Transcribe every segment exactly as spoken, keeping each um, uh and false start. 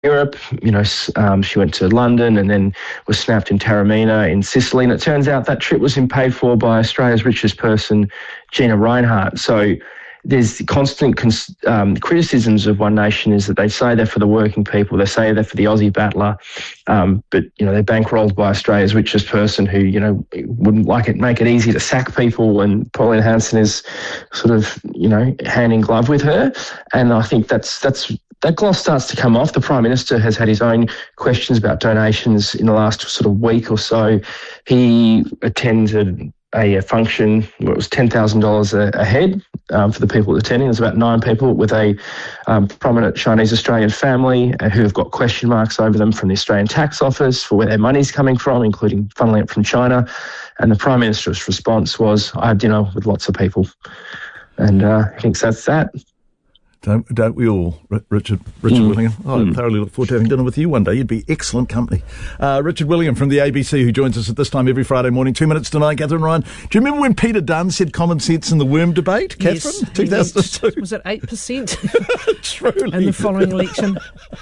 Europe. You know, um, she went to London and then was snapped in Taormina in Sicily. And it turns out that trip was paid for by Australia's richest person, Gina Rinehart. So there's constant cons- um, criticisms of One Nation is that they say they're for the working people, they say they're for the Aussie battler, um, but, you know, they're bankrolled by Australia's richest person who, you know, wouldn't like it, make it easy to sack people, and Pauline Hanson is sort of, you know, hand in glove with her. And I think that's that's that gloss starts to come off. The Prime Minister has had his own questions about donations in the last sort of week or so. He attended a, a function where it was ten thousand dollars a, a head um, for the people attending. There's about nine people with a um, prominent Chinese-Australian family uh, who have got question marks over them from the Australian Tax Office for where their money's coming from, including funneling it from China. And the Prime Minister's response was, I had dinner with lots of people. And uh, I think that's that. Don't, don't we all, Richard Richard Mm. Willingham? I Mm. thoroughly look forward to having dinner with you one day. You'd be excellent company. Uh, Richard Willingham from the A B C, who joins us at this time every Friday morning, two minutes to nine. Catherine Ryan, do you remember when Peter Dunn said common sense in the worm debate, Catherine? Yes, two thousand two. Was it eight percent? Truly. In the following election.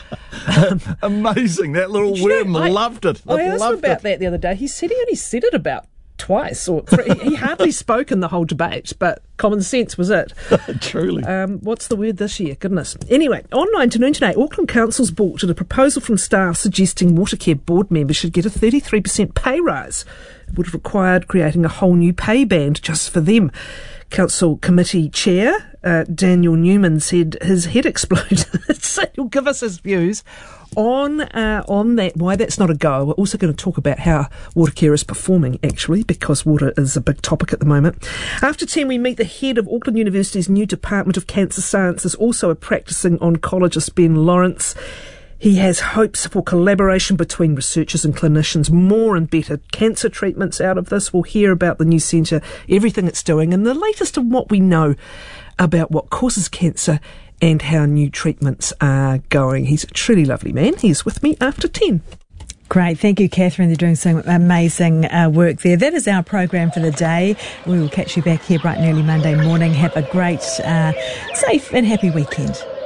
Amazing. That little Do you worm know, I- loved it. I asked him loved about it. that the other day. He said he only said it about twice, or three. He hardly spoke in the whole debate, but common sense was it. Truly. Um, what's the word this year? Goodness. Anyway, on nine to noon today, Auckland Council's balked at a proposal from staff suggesting Watercare board members should get a thirty-three percent pay rise. It would have required creating a whole new pay band just for them. Council Committee Chair uh, Daniel Newman said his head exploded. So he'll give us his views on uh, on that, why that's not a go. We're also going to talk about how Watercare is performing, actually, because water is a big topic at the moment. After ten, we meet the head of Auckland University's new Department of Cancer Sciences, also a practising oncologist, Ben Lawrence. He has hopes for collaboration between researchers and clinicians, more and better cancer treatments out of this. We'll hear about the new centre, everything it's doing, and the latest of what we know about what causes cancer and how new treatments are going. He's a truly lovely man. He's with me after ten. Great. Thank you, Catherine. They're doing some amazing uh, work there. That is our program for the day. We will catch you back here bright and early Monday morning. Have a great, uh, safe and happy weekend.